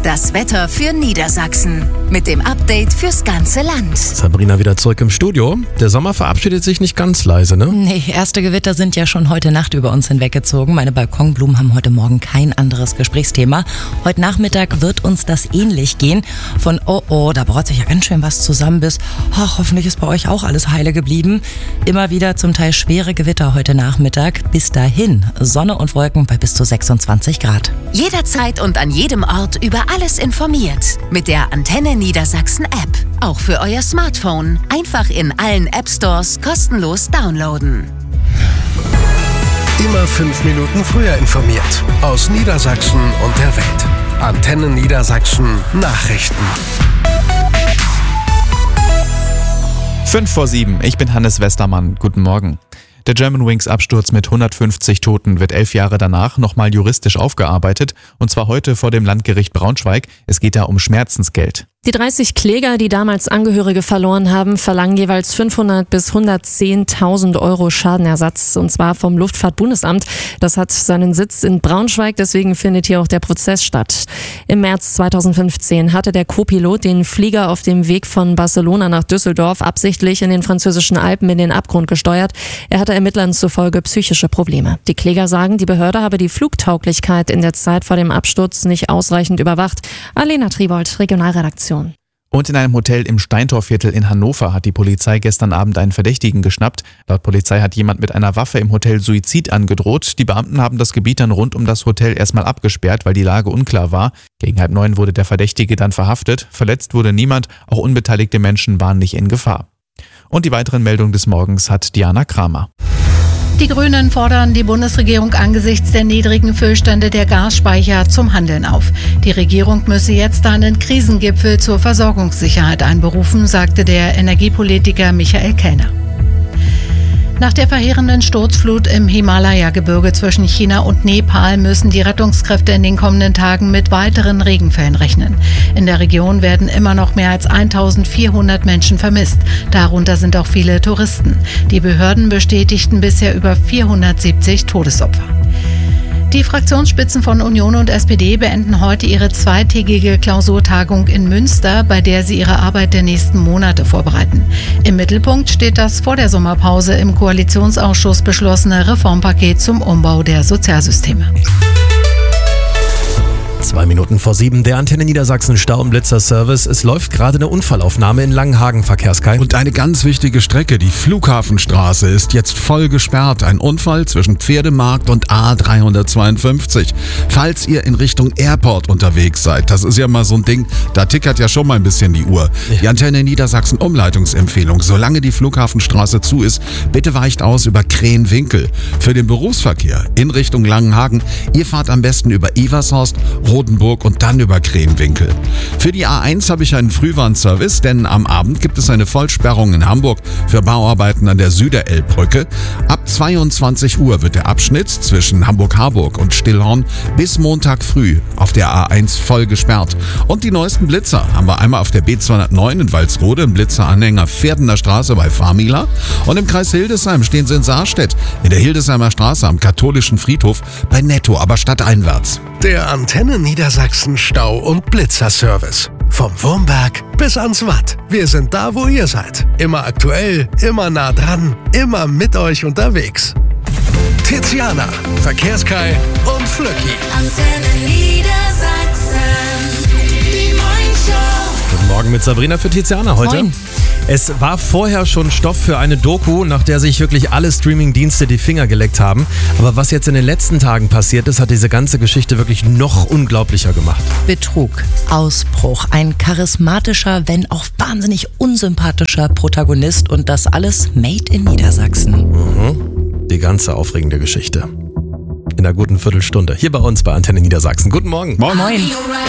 das Wetter für Niedersachsen. Mit dem Update fürs ganze Land. Sabrina wieder zurück im Studio. Der Sommer verabschiedet sich nicht ganz leise, ne? Nee, erste Gewitter sind ja schon heute Nacht über uns hinweggezogen. Meine Balkonblumen haben heute Morgen kein anderes Gesprächsthema. Heute Nachmittag wird uns das ähnlich gehen. Von da braut sich ja ganz schön was zusammen bis, hoffentlich ist bei euch auch alles heile geblieben. Immer wieder zum Teil schwere Gewitter heute Nachmittag. Bis dahin Sonne und Wolken bei bis zu 26 Grad. Jederzeit und an jedem Ort über alles informiert. Mit der Antenne Niedersachsen App. Auch für euer Smartphone. Einfach in allen App-Stores kostenlos downloaden. Immer 5 Minuten früher informiert. Aus Niedersachsen und der Welt. Antenne Niedersachsen Nachrichten. 5:07, ich bin Hannes Westermann. Guten Morgen. Der Germanwings-Absturz mit 150 Toten wird 11 Jahre danach nochmal juristisch aufgearbeitet, und zwar heute vor dem Landgericht Braunschweig. Es geht da um Schmerzensgeld. Die 30 Kläger, die damals Angehörige verloren haben, verlangen jeweils 500 bis 110.000 Euro Schadenersatz, und zwar vom Luftfahrtbundesamt. Das hat seinen Sitz in Braunschweig, deswegen findet hier auch der Prozess statt. Im März 2015 hatte der Co-Pilot den Flieger auf dem Weg von Barcelona nach Düsseldorf absichtlich in den französischen Alpen in den Abgrund gesteuert. Er hatte Ermittlern zufolge psychische Probleme. Die Kläger sagen, die Behörde habe die Flugtauglichkeit in der Zeit vor dem Absturz nicht ausreichend überwacht. Alena Tribold, Regionalredaktion. Und in einem Hotel im Steintorviertel in Hannover hat die Polizei gestern Abend einen Verdächtigen geschnappt. Laut Polizei hat jemand mit einer Waffe im Hotel Suizid angedroht. Die Beamten haben das Gebiet dann rund um das Hotel erstmal abgesperrt, weil die Lage unklar war. Gegen 8:30 wurde der Verdächtige dann verhaftet. Verletzt wurde niemand, auch unbeteiligte Menschen waren nicht in Gefahr. Und die weiteren Meldungen des Morgens hat Diana Kramer. Die Grünen fordern die Bundesregierung angesichts der niedrigen Füllstände der Gasspeicher zum Handeln auf. Die Regierung müsse jetzt einen Krisengipfel zur Versorgungssicherheit einberufen, sagte der Energiepolitiker Michael Kellner. Nach der verheerenden Sturzflut im Himalaya-Gebirge zwischen China und Nepal müssen die Rettungskräfte in den kommenden Tagen mit weiteren Regenfällen rechnen. In der Region werden immer noch mehr als 1.400 Menschen vermisst. Darunter sind auch viele Touristen. Die Behörden bestätigten bisher über 470 Todesopfer. Die Fraktionsspitzen von Union und SPD beenden heute ihre zweitägige Klausurtagung in Münster, bei der sie ihre Arbeit der nächsten Monate vorbereiten. Im Mittelpunkt steht das vor der Sommerpause im Koalitionsausschuss beschlossene Reformpaket zum Umbau der Sozialsysteme. 7:02, der Antenne Niedersachsen Stau- und Blitzer-Service. Es läuft gerade eine Unfallaufnahme in Langenhagen, Verkehrskai. Und eine ganz wichtige Strecke, die Flughafenstraße, ist jetzt voll gesperrt. Ein Unfall zwischen Pferdemarkt und A352. Falls ihr in Richtung Airport unterwegs seid, das ist ja mal so ein Ding, da tickert ja schon mal ein bisschen die Uhr. Die Antenne Niedersachsen Umleitungsempfehlung: Solange die Flughafenstraße zu ist, bitte weicht aus über Krähenwinkel. Für den Berufsverkehr in Richtung Langenhagen, ihr fahrt am besten über Evershorst, Rodenburg und dann über Krähenwinkel. Für die A1 habe ich einen Frühwarnservice, denn am Abend gibt es eine Vollsperrung in Hamburg für Bauarbeiten an der Süderelbbrücke. Ab 22 Uhr wird der Abschnitt zwischen Hamburg-Harburg und Stillhorn bis Montag früh auf der A1 voll gesperrt. Und die neuesten Blitzer haben wir einmal auf der B209 in Walsrode, im Blitzeranhänger Pferdener Straße bei Famila, und im Kreis Hildesheim stehen sie in Saarstedt, in der Hildesheimer Straße am katholischen Friedhof bei Netto, aber stadteinwärts. Der Antenne Niedersachsen Stau- und Blitzer-Service. Vom Wurmberg bis ans Watt. Wir sind da, wo ihr seid. Immer aktuell, immer nah dran, immer mit euch unterwegs. Tiziana, Verkehrskai und Flöcki. Antenne Niedersachsen. Die Morningshow. Guten Morgen mit Sabrina für Tiziana heute. Moin. Es war vorher schon Stoff für eine Doku, nach der sich wirklich alle Streaming-Dienste die Finger geleckt haben. Aber was jetzt in den letzten Tagen passiert ist, hat diese ganze Geschichte wirklich noch unglaublicher gemacht. Betrug, Ausbruch, ein charismatischer, wenn auch wahnsinnig unsympathischer Protagonist, und das alles made in Niedersachsen. Die ganze aufregende Geschichte. In einer guten Viertelstunde. Hier bei uns bei Antenne Niedersachsen. Guten Morgen. Moin.